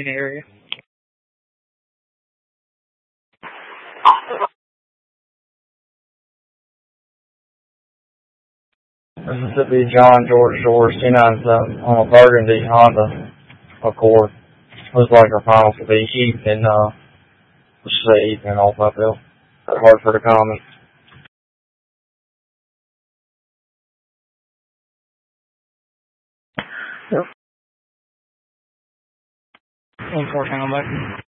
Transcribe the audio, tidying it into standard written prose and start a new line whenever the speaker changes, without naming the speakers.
main area. Mississippi John George 297 on a burgundy Honda Accord. Looks like our final for the evening, evening off uphill. Hartford to comment. Yep. 1-4 Tango back.